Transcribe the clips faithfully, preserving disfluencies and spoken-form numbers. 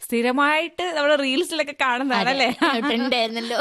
സ്ഥിരമായിട്ട് നമ്മള് റീൽസിലൊക്കെ കാണുന്നതാണല്ലേ? ട്രെൻഡായിരുന്നല്ലോ.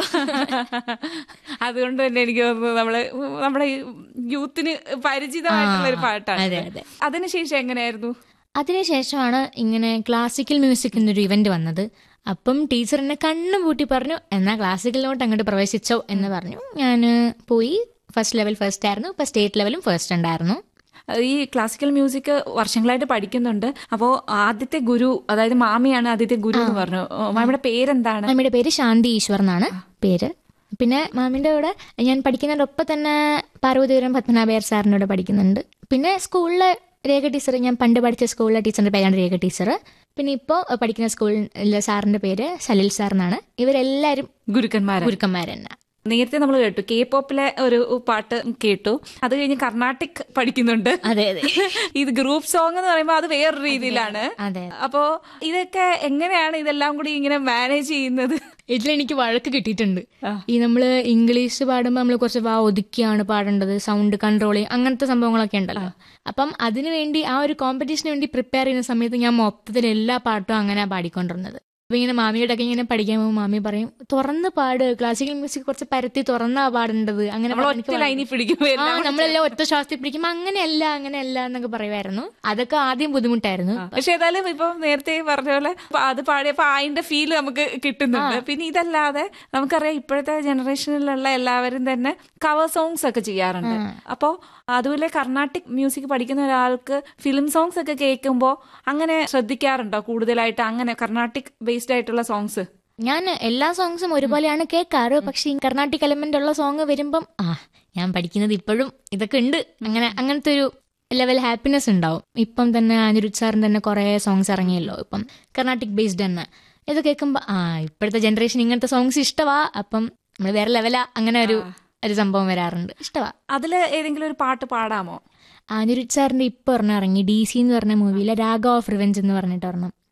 അതുകൊണ്ട് തന്നെ എനിക്ക് തോന്നുന്നു നമ്മള് നമ്മുടെ യൂത്തിന് പരിചിതമായിട്ടുള്ള ഒരു പാട്ടാണ്. അതിനുശേഷം എങ്ങനെയായിരുന്നു? അതിനുശേഷമാണ് ഇങ്ങനെ ക്ലാസിക്കൽ മ്യൂസിക് എന്നൊരു ഇവന്റ് വന്നത്. അപ്പം ടീച്ചർ എന്നെ കണ്ണും പൂട്ടി പറഞ്ഞു, എന്നാ ക്ലാസിക്കലിലോട്ട് അങ്ങോട്ട് പ്രവേശിച്ചോ എന്ന് പറഞ്ഞു. ഞാൻ പോയി. ഫസ്റ്റ് ലെവൽ ഫസ്റ്റ് ആയിരുന്നു, ഇപ്പൊ സ്റ്റേറ്റ് ലെവലും ഫസ്റ്റ് ഉണ്ടായിരുന്നു. ഈ ക്ലാസിക്കൽ മ്യൂസിക് വർഷങ്ങളായിട്ട് പഠിക്കുന്നുണ്ട്. അപ്പോ ആദ്യത്തെ ഗുരു, അതായത് മാമിയാണ് ആദ്യത്തെ ഗുരു എന്ന് പറഞ്ഞു. മാമിയുടെ പേരെന്താണ്? മാമിയുടെ പേര് ശാന്തി ഈശ്വർ എന്നാണ് പേര്. പിന്നെ മാമിന്റെ കൂടെ ഞാൻ പഠിക്കുന്നതിനൊപ്പം തന്നെ പാർവതീപുരം പത്മനാഭയർ സാറിൻ്റെ കൂടെ പഠിക്കുന്നുണ്ട്. പിന്നെ സ്കൂളിലെ രേഖ ടീച്ചർ, ഞാൻ പണ്ട് പഠിച്ച സ്കൂളിലെ ടീച്ചറിന്റെ പേരാണ് രേഖ ടീച്ചർ. പിന്നെ ഇപ്പോൾ പഠിക്കുന്ന സ്കൂളിലെ സാറിന്റെ പേര് സലിൽ സാർ എന്നാണ്. ഇവരെല്ലാവരും ഗുരുക്കന്മാർ ഗുരുക്കന്മാർ തന്നെ. നേരത്തെ നമ്മൾ കേട്ടു കെ പോപ്പിലെ ഒരു പാട്ട് കേട്ടു. അത് കഴിഞ്ഞ് കർണാട്ടിക് പഠിക്കുന്നുണ്ട്. അതെ അതെ. ഇത് ഗ്രൂപ്പ് സോങ് എന്ന് പറയുമ്പോൾ അത് വേറൊരു രീതിയിലാണ്. അപ്പോ ഇതൊക്കെ എങ്ങനെയാണ് ഇതെല്ലാം കൂടി ഇങ്ങനെ മാനേജ് ചെയ്യുന്നത്? ഇതിലെനിക്ക് വഴക്ക് കിട്ടിയിട്ടുണ്ട്. ഈ നമ്മള് ഇംഗ്ലീഷ് പാടുമ്പോൾ നമ്മൾ കുറച്ച് വാ ഒതുക്കിയാണ് പാടേണ്ടത്, സൗണ്ട് കൺട്രോളിങ് അങ്ങനത്തെ സംഭവങ്ങളൊക്കെ ഉണ്ടല്ലോ. അപ്പം അതിനു വേണ്ടി ആ ഒരു കോമ്പറ്റീഷന് വേണ്ടി പ്രിപ്പയർ ചെയ്യുന്ന സമയത്ത് ഞാൻ മൊത്തത്തിൽ എല്ലാ പാട്ടും അങ്ങനെ പാടിക്കൊണ്ടിരുന്നത്. അപ്പൊ ഇങ്ങനെ മാമിയുടെ ഒക്കെ ഇങ്ങനെ പഠിക്കാൻ പോകുമ്പോൾ മാമി പറയും, തുറന്ന് പാട്, ക്ലാസിക്കൽ മ്യൂസിക് കുറച്ച് പരത്തി തുറന്നാ പാടേണ്ടത്, അങ്ങനെ നമ്മളെല്ലാം ഒറ്റ ശ്വാസത്തിൽ പിടിക്കുമ്പോൾ അങ്ങനെയല്ല അങ്ങനെയല്ല എന്നൊക്കെ പറയുമായിരുന്നു. അതൊക്കെ ആദ്യം ബുദ്ധിമുട്ടായിരുന്നു. പക്ഷെ ഏതായാലും ഇപ്പൊ നേരത്തെ പറഞ്ഞ പോലെ അത് പാടിയപ്പോ അതിന്റെ ഫീല് നമുക്ക് കിട്ടുന്നുണ്ട്. പിന്നെ ഇതല്ലാതെ നമുക്കറിയാം ഇപ്പോഴത്തെ ജനറേഷനിലുള്ള എല്ലാവരും തന്നെ കവർ സോങ്സ് ഒക്കെ ചെയ്യാറുണ്ട്. അപ്പോ അതുപോലെ കർണാട്ടിക് മ്യൂസിക് പഠിക്കുന്ന ഒരാൾക്ക് ഫിലിം സോങ്സ് ഒക്കെ കേൾക്കുമ്പോൾ അങ്ങനെ ശ്രദ്ധിക്കാറുണ്ടോ കൂടുതലായിട്ട്? അങ്ങനെ കർണാട്ടിക് ബേസ്ഡ് ആയിട്ടുള്ള സോങ്സ് ഞാൻ എല്ലാ സോങ്സും ഒരുപോലെയാണ് കേൾക്കാറ്. പക്ഷെ ഈ കർണാട്ടിക് എലമെന്റ് ഉള്ള സോങ് വരുമ്പം ആ ഞാൻ പഠിക്കുന്നത് ഇപ്പോഴും ഇതൊക്കെ ഉണ്ട്, അങ്ങനെ അങ്ങനത്തെ ഒരു ലെവൽ ഹാപ്പിനെസ് ഉണ്ടാവും. ഇപ്പം തന്നെ അനിരുദ്ധ് സാറിന് തന്നെ കുറെ സോങ്സ് ഇറങ്ങിയല്ലോ ഇപ്പം കർണാട്ടിക് ബേസ്ഡ് തന്നെ. ഇത് കേൾക്കുമ്പോ ആ ഇപ്പോഴത്തെ ജനറേഷൻ ഇങ്ങനത്തെ സോങ്സ് ഇഷ്ടവാ, അപ്പം നമ്മൾ വേറെ ലെവലാ, അങ്ങനെ ഒരു ഒരു സംഭവം വരാറുണ്ട്. ഇഷ്ടവാ. അതില് ഏതെങ്കിലും ഒരു പാട്ട് പാടാമോ? അനിരുദ്ധ് സാറിന്റെ ഇപ്പൊ ഒരെണ്ണം ഇറങ്ങി, ഡി സി എന്ന് പറഞ്ഞ മൂവിയിലെ രാഗ ഓഫ് റിവെഞ്ച് എന്ന് പറഞ്ഞിട്ട് ഒരെണ്ണം.